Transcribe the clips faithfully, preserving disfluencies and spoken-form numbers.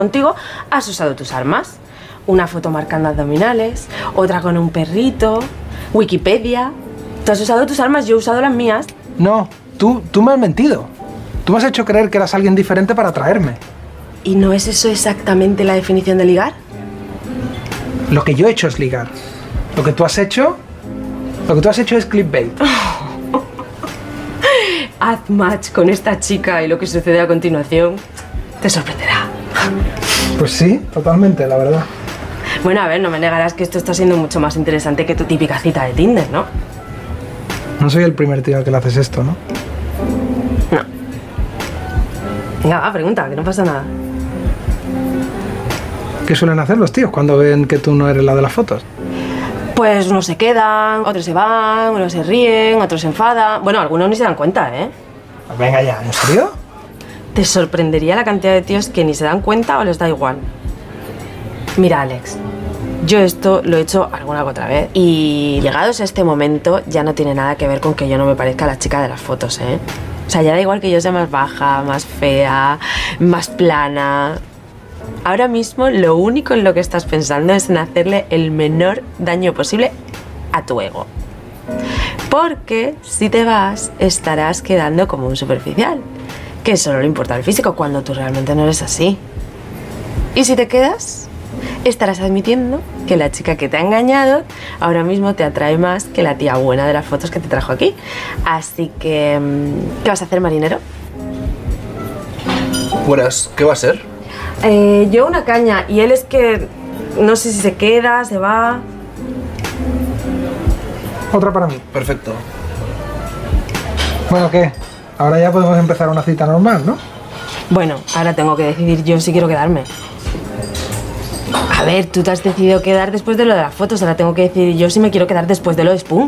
contigo, has usado tus armas. Una foto marcando abdominales, otra con un perrito, Wikipedia. Tú has usado tus armas, yo he usado las mías. No, tú, tú me has mentido. Tú me has hecho creer que eras alguien diferente para atraerme. ¿Y no es eso exactamente la definición de ligar? Lo que yo he hecho es ligar. Lo que tú has hecho... Lo que tú has hecho es clickbait. Haz match con esta chica y lo que sucede a continuación te sorprenderá. Pues sí, totalmente, la verdad. Bueno, a ver, no me negarás que esto está siendo mucho más interesante que tu típica cita de Tinder, ¿no? No soy el primer tío al que le haces esto, ¿no? No. Venga, va, pregunta, que no pasa nada. ¿Qué suelen hacer los tíos cuando ven que tú no eres la de las fotos? Pues unos se quedan, otros se van, unos se ríen, otros se enfadan. Bueno, algunos ni se dan cuenta, ¿eh? Venga ya, ¿en serio? Te sorprendería la cantidad de tíos que ni se dan cuenta o les da igual. Mira, Alex, yo esto lo he hecho alguna que otra vez y llegados a este momento ya no tiene nada que ver con que yo no me parezca a la chica de las fotos, ¿eh? O sea, ya da igual que yo sea más baja, más fea, más plana. Ahora mismo lo único en lo que estás pensando es en hacerle el menor daño posible a tu ego. Porque si te vas, estarás quedando como un superficial, que solo le importa el físico cuando tú realmente no eres así. Y si te quedas, estarás admitiendo que la chica que te ha engañado ahora mismo te atrae más que la tía buena de las fotos que te trajo aquí. Así que, ¿qué vas a hacer, marinero? Buenas, ¿qué va a ser? Eh, yo una caña, y él es que no sé si se queda, se va. Otra para mí. Perfecto. Bueno, ¿qué? Ahora ya podemos empezar una cita normal, ¿no? Bueno, ahora tengo que decidir yo si quiero quedarme. A ver, tú te has decidido quedar después de lo de las fotos, ahora tengo que decidir yo si me quiero quedar después de lo de Spoon.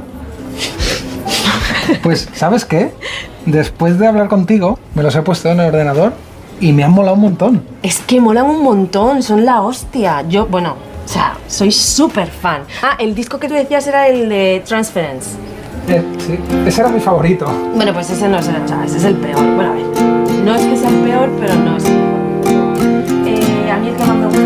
Pues, ¿sabes qué? Después de hablar contigo, me los he puesto en el ordenador y me han molado un montón. Es que molan un montón, son la hostia. Yo, bueno, o sea, soy súper fan. Ah, el disco que tú decías era el de Transference. Eh, sí, ese era mi favorito. Bueno, pues ese no es el, o sea, ese es el peor. Bueno, a ver, no es que sea el peor, pero no es el mejor. Eh, a mí el que más me gusta